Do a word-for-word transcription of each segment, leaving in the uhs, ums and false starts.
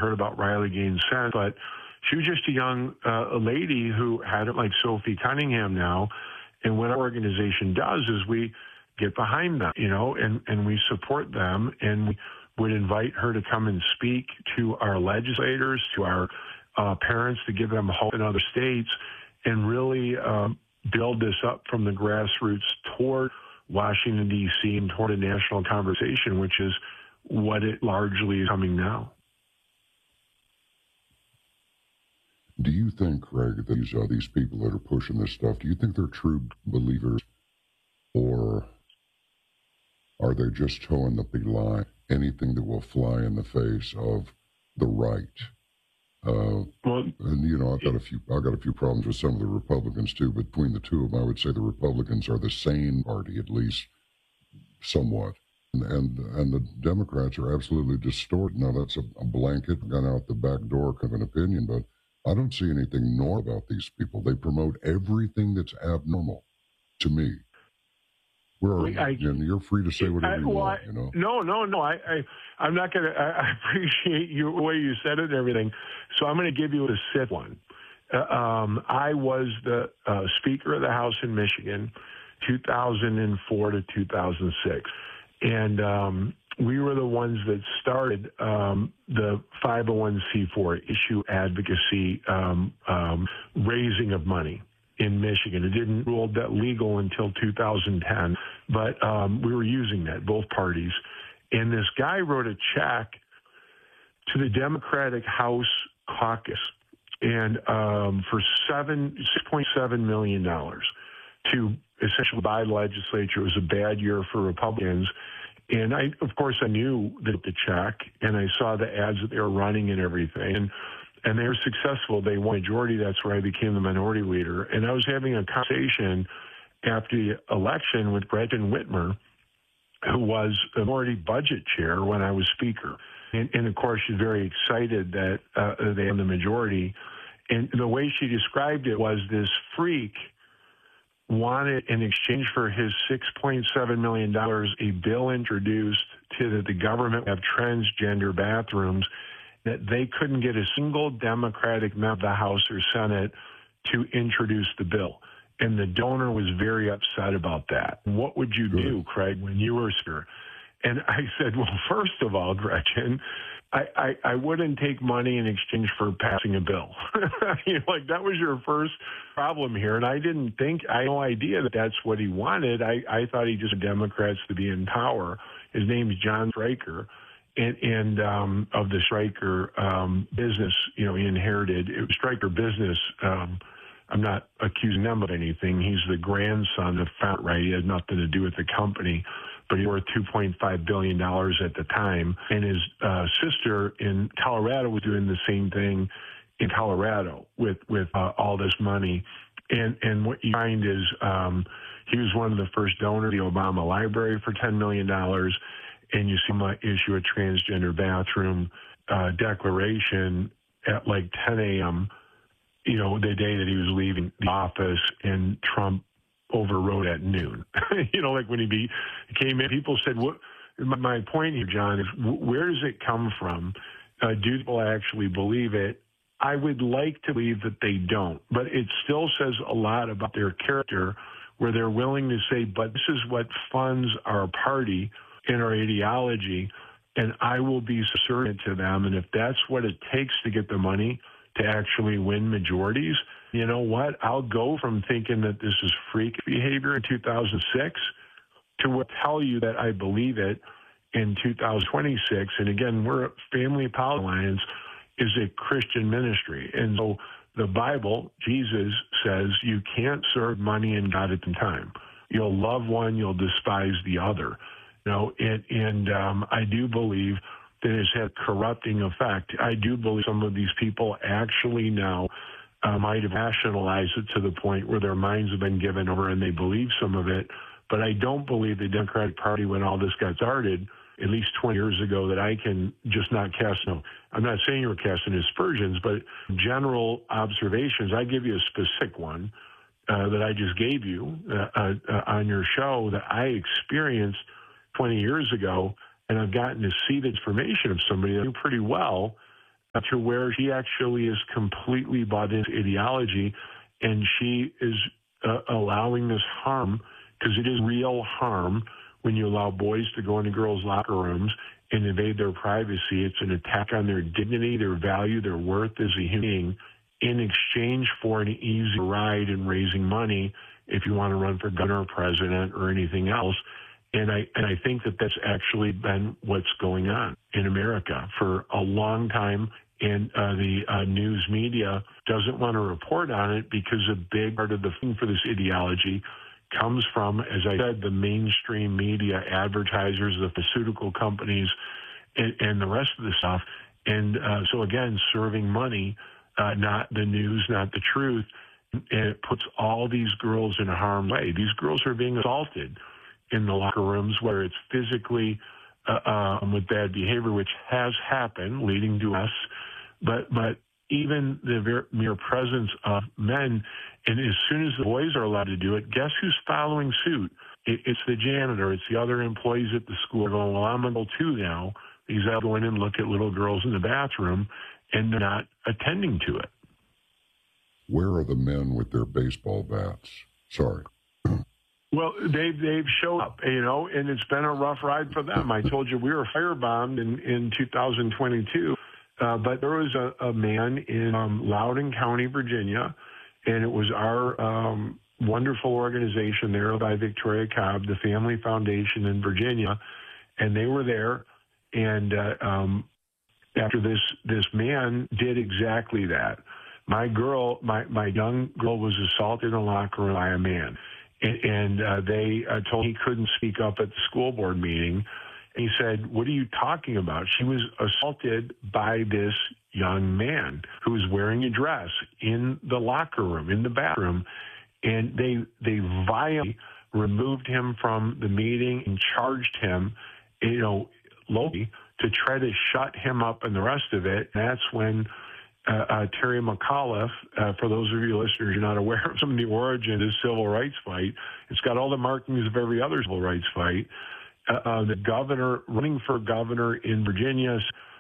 heard about Riley Gaines since, but she was just a young uh, lady who had it like Sophie Cunningham now. And what our organization does is we get behind them, you know, and, and we support them, and we would invite her to come and speak to our legislators, to our uh, parents, to give them hope in other states, and really um, build this up from the grassroots toward Washington, D C, and toward a national conversation, which is what it largely is coming now. Do you think, Craig, that these, uh, these people that are pushing this stuff, do you think they're true believers, or are they just towing the big line, anything that will fly in the face of the right? Uh, well, and you know, I've got a few, I've got a few problems with some of the Republicans too. But between the two of them, I would say the Republicans are the sane party, at least somewhat, and and, and the Democrats are absolutely distorted. Now that's a, a blanket, gone out the back door kind of an opinion, but I don't see anything normal about these people. They promote everything that's abnormal to me. Where are I, you? And you're free to say whatever I, you well, want, I, you know? No, no, no. I, I, I'm not going to, I appreciate you, the way you said it and everything. So I'm going to give you a sit one. Uh, um, I was the uh, Speaker of the House in Michigan, two thousand four to two thousand six. And um, we were the ones that started um, the five oh one c four issue advocacy um, um, raising of money in Michigan. It didn't rule that legal until two thousand ten, but um, we were using that, both parties. And this guy wrote a check to the Democratic House caucus and um, for seven six point seven million dollars to essentially buy the legislature. It was a bad year for Republicans. And I, of course, I knew that the check, and I saw the ads that they were running and everything. And And they were successful. They won majority. That's where I became the minority leader. And I was having a conversation after the election with Gretchen Whitmer, who was a minority budget chair when I was speaker. And, and of course, she's very excited that uh, they had the majority. And the way she described it was this freak wanted, in exchange for his six point seven million dollars, a bill introduced to that the government have transgender bathrooms, that they couldn't get a single Democratic member of the House or Senate to introduce the bill. And the donor was very upset about that. What would you do, Craig, when you were Speaker? And I said, well, first of all, Gretchen, I, I, I wouldn't take money in exchange for passing a bill. You know, like, that was your first problem here. And I didn't think, I had no idea that that's what he wanted. I, I thought he just wanted Democrats to be in power. His name is John Stryker. And, and um, of the Stryker um, business, you know, he inherited. It was Stryker Business. Um, I'm not accusing them of anything. He's the grandson of Fountright. He had nothing to do with the company, but he worth two point five billion dollars at the time. And his uh, sister in Colorado was doing the same thing in Colorado with, with uh, all this money. And, and what you find is um, he was one of the first donors to the Obama Library for ten million dollars. And you see him issue a transgender bathroom uh, declaration at like ten a.m., you know, the day that he was leaving the office, and Trump overrode at noon. You know, like when he be, came in, people said, "What?" My, my point here, John, is where does it come from? Uh, do people actually believe it? I would like to believe that they don't, but it still says a lot about their character, where they're willing to say, but this is what funds our party and our ideology, and I will be subservient to them. And if that's what it takes to get the money to actually win majorities, you know what? I'll go from thinking that this is freak behavior in two thousand six to tell you that I believe it in two thousand twenty-six. And again, we're a Family Apology Alliance is a Christian ministry. And so the Bible, Jesus says, you can't serve money and God at the time. You'll love one, you'll despise the other. You know, and, and um, I do believe that it's had a corrupting effect. I do believe some of these people actually now uh, might have rationalized it to the point where their minds have been given over and they believe some of it. But I don't believe the Democratic Party, when all this got started, at least twenty years ago, that I can just not cast, no, I'm not saying you were casting aspersions, but general observations. I give you a specific one uh, that I just gave you uh, uh, on your show that I experienced twenty years ago, and I've gotten to see the information of somebody that I knew pretty well to where she actually is completely bought into ideology, and she is uh, allowing this harm, because it is real harm when you allow boys to go into girls' locker rooms and invade their privacy. It's an attack on their dignity, their value, their worth as a human being, in exchange for an easy ride and raising money if you want to run for governor or president or anything else. And I and I think that that's actually been what's going on in America for a long time. And uh, the uh, news media doesn't want to report on it because a big part of the thing for this ideology comes from, as I said, the mainstream media, advertisers, the pharmaceutical companies, and, and the rest of the stuff. And uh, so, again, serving money, uh, not the news, not the truth. And it puts all these girls in harm's way. These girls are being assaulted in the locker rooms, where it's physically uh, um, with bad behavior, which has happened, leading to us. But but even the very, mere presence of men, and as soon as the boys are allowed to do it, guess who's following suit? It, it's the janitor. It's the other employees at the school going, well, I'm going to go too now. Because they'll go in and look at little girls in the bathroom, and they're not attending to it. Where are the men with their baseball bats? Sorry. Well, they've, they've showed up, you know, and it's been a rough ride for them. I told you we were firebombed in, in two thousand twenty-two, uh, but there was a, a man in um, Loudoun County, Virginia, and it was our um, wonderful organization there by Victoria Cobb, the Family Foundation in Virginia, and they were there. And uh, um, after this, this man did exactly that. My girl, my, my young girl was assaulted in a locker room by a man. And, and uh, they uh, told him he couldn't speak up at the school board meeting. And he said, what are you talking about? She was assaulted by this young man who was wearing a dress in the locker room, in the bathroom. And they, they violently removed him from the meeting and charged him, you know, locally, to try to shut him up and the rest of it. And that's when uh, uh, Terry McAuliffe, uh, for those of you listeners who are not aware of some of the origin of this civil rights fight, it's got all the markings of every other civil rights fight. Uh, uh, the governor, running for governor in Virginia,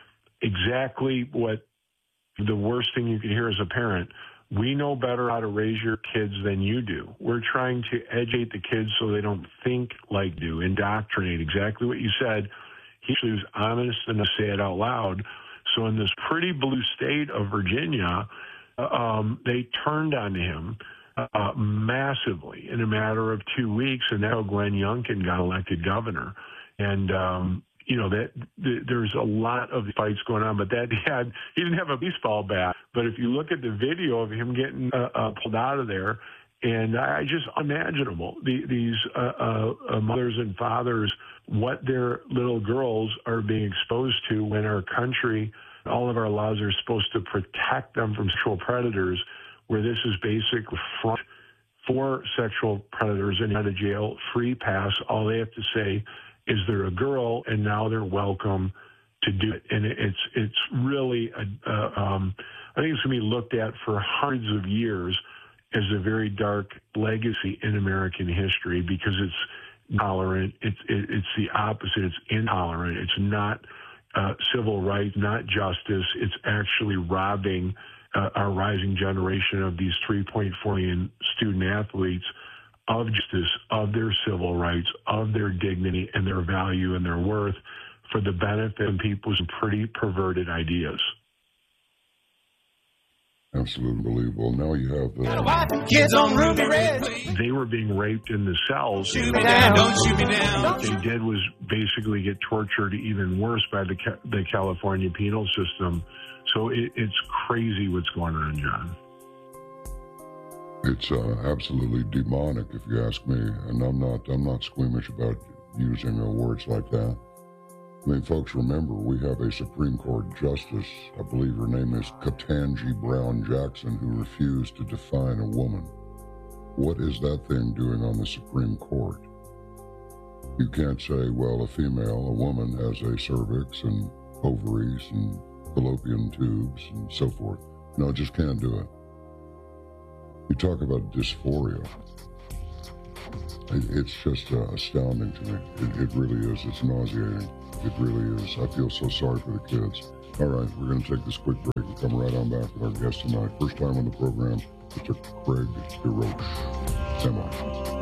exactly what the worst thing you can hear as a parent. We know better how to raise your kids than you do. We're trying to educate the kids so they don't think like you, indoctrinate, exactly what you said. He actually was honest enough to say it out loud. So in this pretty blue state of Virginia, uh, um, they turned on him uh, massively in a matter of two weeks, and now Glenn Youngkin got elected governor. And, um, you know, that th- there's a lot of fights going on, but that he had, he didn't have a baseball bat. But if you look at the video of him getting uh, uh, pulled out of there, and I just unimaginable, the, these uh, uh, mothers and fathers, what their little girls are being exposed to when our country, all of our laws are supposed to protect them from sexual predators, where this is basically front for sexual predators and out of jail, free pass. All they have to say is they're a girl, and now they're welcome to do it. And it's it's really, a, uh, um, I think it's going to be looked at for hundreds of years as a very dark legacy in American history, because it's intolerant. It's it, it's the opposite. It's intolerant. It's not uh, civil rights, not justice. It's actually robbing uh, our rising generation of these three point four million student athletes of justice, of their civil rights, of their dignity and their value and their worth for the benefit of people's pretty perverted ideas. Absolutely believable. Now you have the uh, kids on Ruby Red. They were being raped in the cells. Shoot me down, don't shoot me down. What they did was basically get tortured even worse by the the California penal system. So it, it's crazy what's going on, John. It's uh, absolutely demonic, if you ask me. And I'm not I'm not squeamish about using uh, words like that. I mean, folks, remember, we have a Supreme Court justice, I believe her name is Ketanji Brown Jackson, who refused to define a woman. What is that thing doing on the Supreme Court? You can't say, well, a female, a woman, has a cervix and ovaries and fallopian tubes and so forth. No, just can't do it. You talk about dysphoria. It's just uh, astounding to me. It, it really is. It's nauseating. It really is. I feel so sorry for the kids. All right, we're going to take this quick break and come right on back with our guest tonight. First time on the program, Mister Craig DeRoche. Stand by.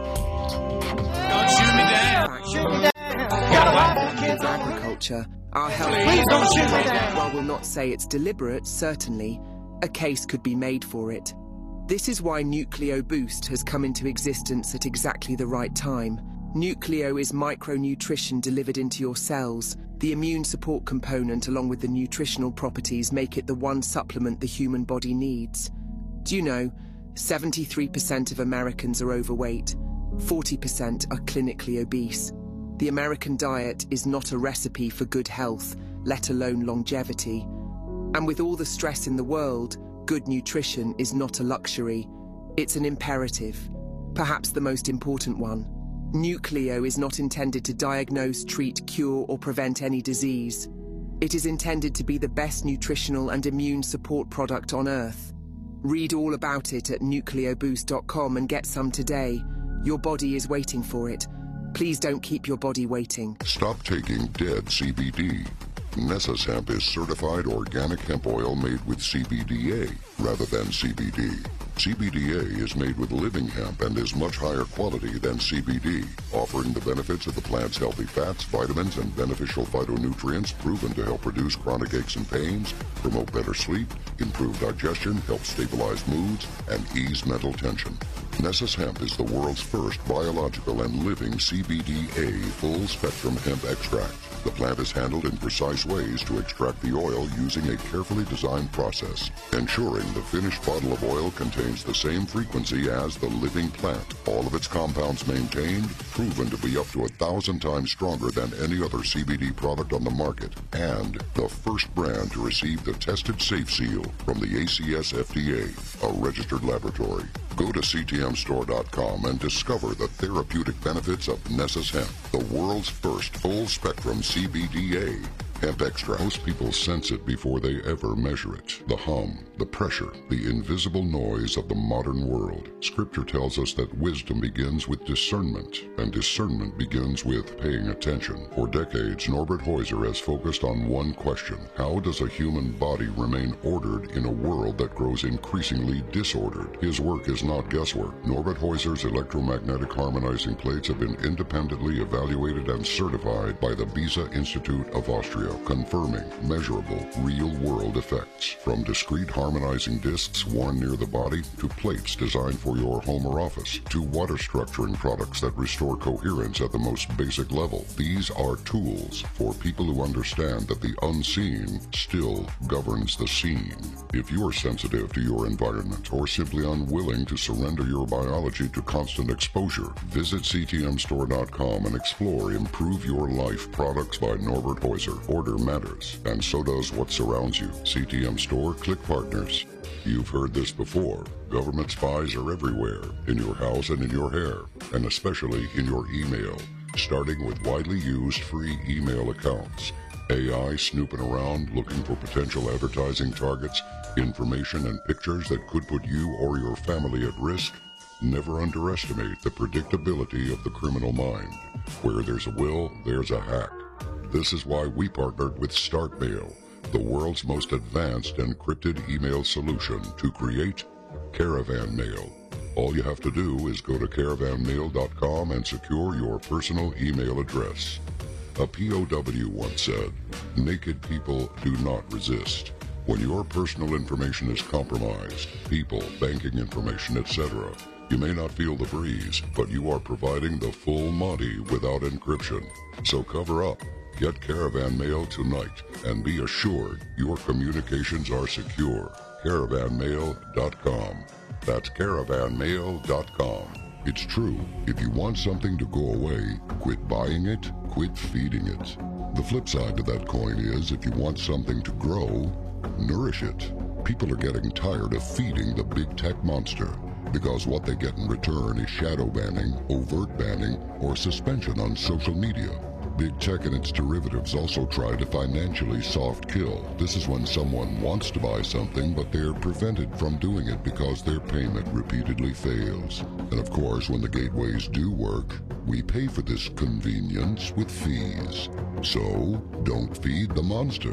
Don't shoot me down. Shoot me down. Got a wife and kids. Agriculture. Our health. Please don't shoot me down. While we'll not say it's deliberate, certainly, a case could be made for it. This is why Nucleo Boost has come into existence at exactly the right time. Nucleo is micronutrition delivered into your cells. The immune support component, along with the nutritional properties, make it the one supplement the human body needs. Do you know, seventy-three percent of Americans are overweight, forty percent are clinically obese. The American diet is not a recipe for good health, let alone longevity. And with all the stress in the world, good nutrition is not a luxury. It's an imperative, perhaps the most important one. Nucleo is not intended to diagnose, treat, cure, or prevent any disease. It is intended to be the best nutritional and immune support product on Earth. Read all about it at nucleo boost dot com and get some today. Your body is waiting for it. Please don't keep your body waiting. Stop taking dead C B D. Nessus Hemp is certified organic hemp oil made with C B D A rather than C B D. C B D A is made with living hemp and is much higher quality than C B D, offering the benefits of the plant's healthy fats, vitamins, and beneficial phytonutrients proven to help reduce chronic aches and pains, promote better sleep, improve digestion, help stabilize moods, and ease mental tension. Nessus Hemp is the world's first biological and living C B D A full-spectrum hemp extract. The plant is handled in precise ways to extract the oil using a carefully designed process, ensuring the finished bottle of oil contains the same frequency as the living plant. All of its compounds maintained, proven to be up to a thousand times stronger than any other C B D product on the market, and the first brand to receive the Tested Safe Seal from the A C S F D A, a registered laboratory. Go to C T M store dot com and discover the therapeutic benefits of Nessus Hemp, the world's first full-spectrum C B D A hemp extract. Most people sense it before they ever measure it. The hum, the pressure, the invisible noise of the modern world. Scripture tells us that wisdom begins with discernment, and discernment begins with paying attention. For decades, Norbert Heuser has focused on one question: how does a human body remain ordered in a world that grows increasingly disordered? His work is not guesswork. Norbert Heuser's electromagnetic harmonizing plates have been independently evaluated and certified by the Beza Institute of Austria, confirming measurable, real-world effects. From discrete harmonizing discs worn near the body, to plates designed for your home or office, to water structuring products that restore coherence at the most basic level. These are tools for people who understand that the unseen still governs the seen. If you are sensitive to your environment or simply unwilling to surrender your biology to constant exposure, visit C T M store dot com and explore Improve Your Life products by Norbert Heuser. Order matters, and so does what surrounds you. C T M Store, click partners. You've heard this before. Government spies are everywhere, in your house and in your hair, and especially in your email, starting with widely used free email accounts. A I snooping around looking for potential advertising targets, information and pictures that could put you or your family at risk. Never underestimate the predictability of the criminal mind. Where there's a will, there's a hack. This is why we partnered with StartMail, the world's most advanced encrypted email solution, to create Caravan Mail. All you have to do is go to caravan mail dot com and secure your personal email address. A P O W once said, "Naked people do not resist." When your personal information is compromised, people, banking information, et cetera, you may not feel the breeze, but you are providing the full Monty without encryption. So cover up. Get Caravan Mail tonight and be assured your communications are secure. caravan mail dot com. That's caravan mail dot com. It's true. If you want something to go away, quit buying it, quit feeding it. The flip side to that coin is, if you want something to grow, nourish it. People are getting tired of feeding the big tech monster, because what they get in return is shadow banning, overt banning, or suspension on social media. Big tech and its derivatives also try to financially soft kill. This is when someone wants to buy something, but they're prevented from doing it because their payment repeatedly fails. And of course, when the gateways do work, we pay for this convenience with fees. So, don't feed the monster.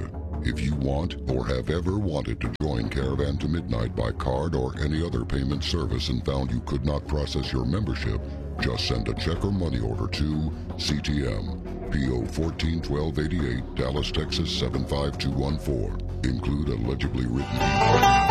If you want or have ever wanted to join Caravan to Midnight by card or any other payment service and found you could not process your membership, just send a check or money order to C T M, P O fourteen twelve eighty-eight, Dallas, Texas seven five two one four. Include a legibly written